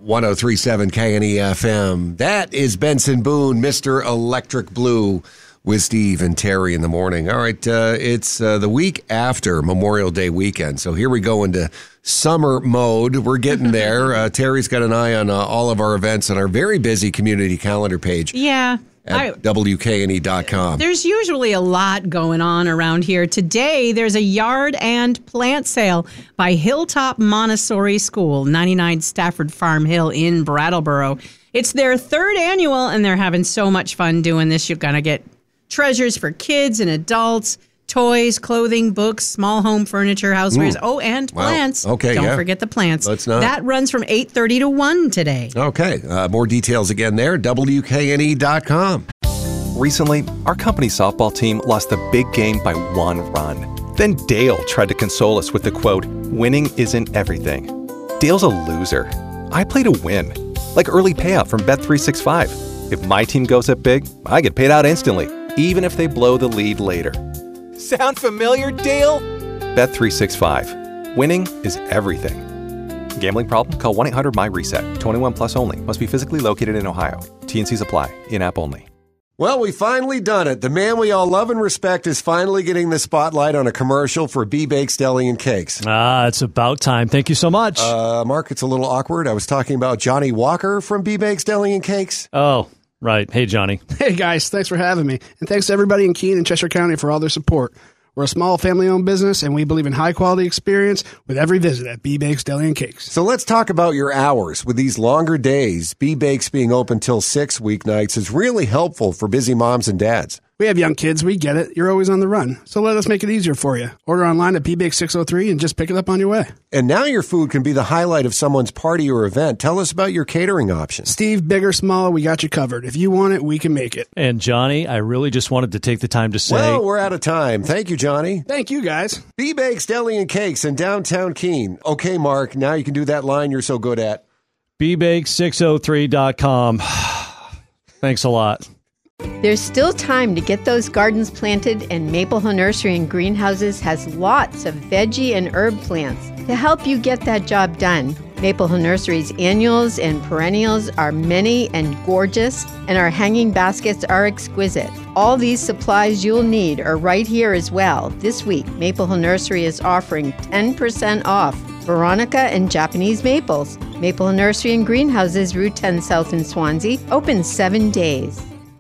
103.7 KNEFM. That is Benson Boone, Mr. Electric Blue, with Steve and Terry in the morning. All right, it's the week after Memorial Day weekend, so here we go into summer mode. We're getting there. Terry's got an eye on all of our events on our very busy community calendar page. Yeah. At WKNE.com. There's usually a lot going on around here. Today, there's a yard and plant sale by Hilltop Montessori School, 99 Stafford Farm Hill in Brattleboro. It's their third annual, and they're having so much fun doing this. You're going to get treasures for kids and adults, toys, clothing, books, small home furniture, housewares, and plants. Okay, Don't forget the plants. Let's not. That runs from 8:30 to 1 today. Okay, more details again there, WKNE.com. Recently, our company softball team lost the big game by 1 run. Then Dale tried to console us with the quote, "Winning isn't everything." Dale's a loser. I play to win, like early payout from Bet365. If my team goes up big, I get paid out instantly, even if they blow the lead later. Sound familiar, Dale? Bet365. Winning is everything. Gambling problem? Call 1-800-MY-RESET. 21 plus only. Must be physically located in Ohio. T&Cs apply. In-app only. Well, we finally done it. The man we all love and respect is finally getting the spotlight on a commercial for B-Bakes Deli and Cakes. It's about time. Thank you so much. Mark, it's a little awkward. I was talking about Johnny Walker from B-Bakes Deli and Cakes. Oh, right. Hey, Johnny. Hey, guys. Thanks for having me. And thanks to everybody in Keene and Cheshire County for all their support. We're a small family-owned business, and we believe in high-quality experience with every visit at B-Bakes Deli and Cakes. So let's talk about your hours. With these longer days, B-Bakes being open till 6 weeknights is really helpful for busy moms and dads. We have young kids. We get it. You're always on the run. So let us make it easier for you. Order online at BBakes603 and just pick it up on your way. And now your food can be the highlight of someone's party or event. Tell us about your catering options. Steve, big or small, we got you covered. If you want it, we can make it. And Johnny, I really just wanted to take the time to say... Well, we're out of time. Thank you, Johnny. Thank you, guys. B-Bakes Deli and Cakes in downtown Keene. Okay, Mark, now you can do that line you're so good at. BBakes603.com. Thanks a lot. There's still time to get those gardens planted, and Maple Hill Nursery and Greenhouses has lots of veggie and herb plants to help you get that job done. Maple Hill Nursery's annuals and perennials are many and gorgeous, and our hanging baskets are exquisite. All these supplies you'll need are right here as well. This week, Maple Hill Nursery is offering 10% off Veronica and Japanese maples. Maple Hill Nursery and Greenhouses, Route 10 South in Swansea, open 7 days.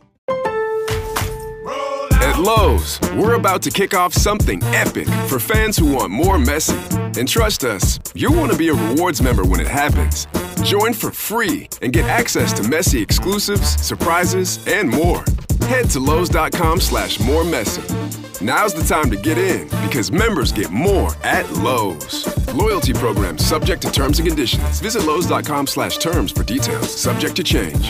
At Lowe's, we're about to kick off something epic for fans who want more messy. And trust us, you'll want to be a rewards member when it happens. Join for free and get access to messy exclusives, surprises, and more. Head to Lowe's.com/more messy. Now's the time to get in because members get more at Lowe's. Loyalty program subject to terms and conditions. Visit Lowe's.com/terms for details. Subject to change.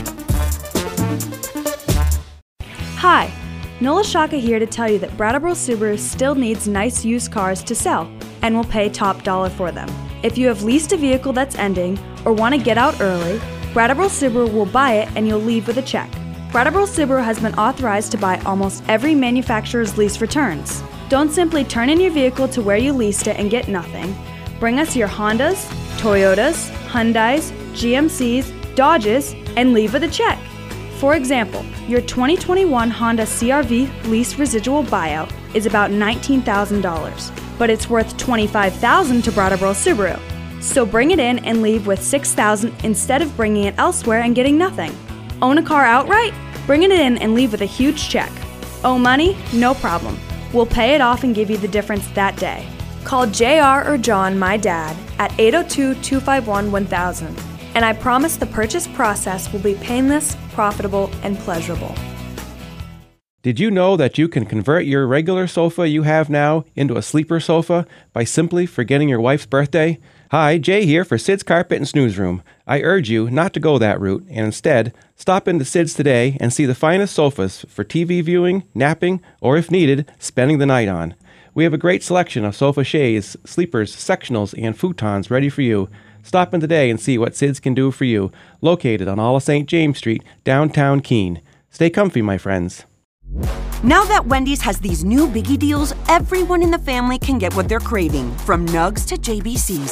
Hi. Nola Shaka here to tell you that Brattleboro Subaru still needs nice used cars to sell and will pay top dollar for them. If you have leased a vehicle that's ending or want to get out early, Brattleboro Subaru will buy it and you'll leave with a check. Brattleboro Subaru has been authorized to buy almost every manufacturer's lease returns. Don't simply turn in your vehicle to where you leased it and get nothing. Bring us your Hondas, Toyotas, Hyundais, GMCs, Dodges, and leave with a check. For example, your 2021 Honda CR-V lease residual buyout is about $19,000, but it's worth $25,000 to Brattleboro Subaru. So bring it in and leave with $6,000 instead of bringing it elsewhere and getting nothing. Own a car outright? Bring it in and leave with a huge check. Owe money? No problem. We'll pay it off and give you the difference that day. Call JR or John, my dad, at 802-251-1000. And I promise the purchase process will be painless, profitable, and pleasurable. Did you know that you can convert your regular sofa you have now into a sleeper sofa by simply forgetting your wife's birthday? Hi, Jay here for Sid's Carpet and Snooze Room. I urge you not to go that route and instead stop into Sid's today and see the finest sofas for TV viewing, napping, or if needed, spending the night on. We have a great selection of sofa chaise, sleepers, sectionals, and futons ready for you. Stop in today and see what Sid's can do for you, located on all of St. James Street, downtown Keene. Stay comfy, my friends. Now that Wendy's has these new biggie deals, everyone in the family can get what they're craving, from nugs to JBCs.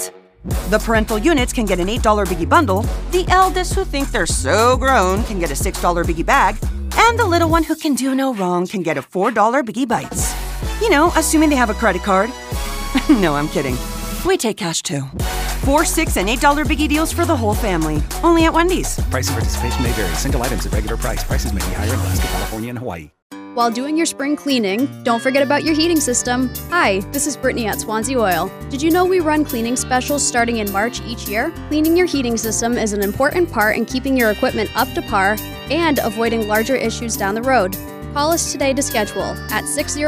The parental units can get an $8 Biggie bundle, the eldest who think they're so grown can get a $6 Biggie bag, and the little one who can do no wrong can get a $4 Biggie Bites. You know, assuming they have a credit card. No, I'm kidding. We take cash too. $4, $6, and $8 Biggie deals for the whole family. Only at Wendy's. Price and participation may vary. Single items at regular price. Prices may be higher in Alaska, California, and Hawaii. While doing your spring cleaning, don't forget about your heating system. Hi, this is Brittany at Swansea Oil. Did you know we run cleaning specials starting in March each year? Cleaning your heating system is an important part in keeping your equipment up to par and avoiding larger issues down the road. Call us today to schedule at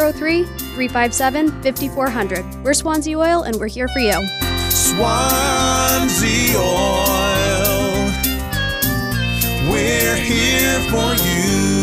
603-357-5400. We're Swansea Oil and we're here for you. Swansea Oil, we're here for you.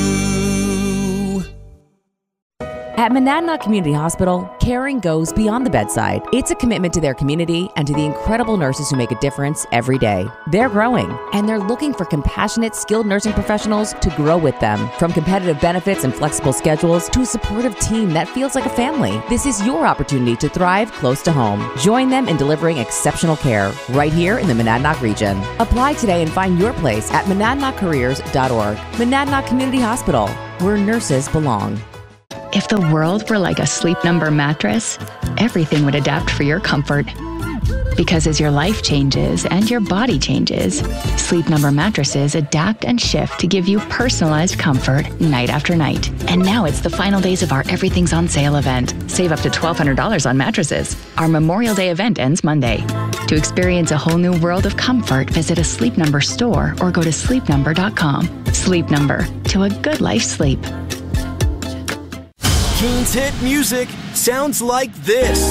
At Monadnock Community Hospital, caring goes beyond the bedside. It's a commitment to their community and to the incredible nurses who make a difference every day. They're growing, and they're looking for compassionate, skilled nursing professionals to grow with them. From competitive benefits and flexible schedules to a supportive team that feels like a family, this is your opportunity to thrive close to home. Join them in delivering exceptional care right here in the Monadnock region. Apply today and find your place at monadnockcareers.org. Monadnock Community Hospital, where nurses belong. If the world were like a Sleep Number mattress, everything would adapt for your comfort. Because as your life changes and your body changes, Sleep Number mattresses adapt and shift to give you personalized comfort night after night. And now it's the final days of our Everything's on Sale event. Save up to $1,200 on mattresses. Our Memorial Day event ends Monday. To experience a whole new world of comfort, visit a Sleep Number store or go to sleepnumber.com. Sleep Number, to a good life sleep. Keen's hit music sounds like this.